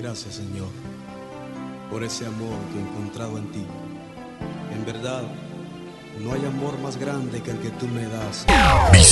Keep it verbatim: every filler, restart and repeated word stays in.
Gracias, Señor, por ese amor que he encontrado en ti. En verdad, no hay amor más grande que el que tú me das.